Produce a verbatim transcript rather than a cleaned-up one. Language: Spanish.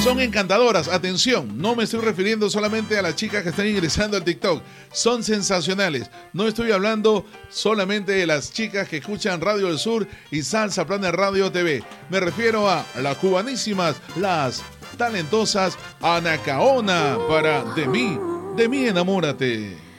Son encantadoras. Atención, no me estoy refiriendo solamente a las chicas que están ingresando al TikTok. Son sensacionales. No estoy hablando solamente de las chicas que escuchan Radio del Sur y Salsa Planet Radio T V. Me refiero a las cubanísimas, las talentosas Anacaona para De mí, de mí enamórate.